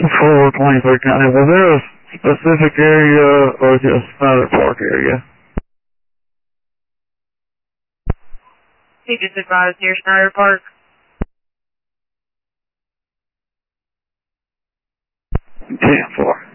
for 23rd County, was there a specific area or just Snyder Park area? He just advised near Snyder Park. 10-4.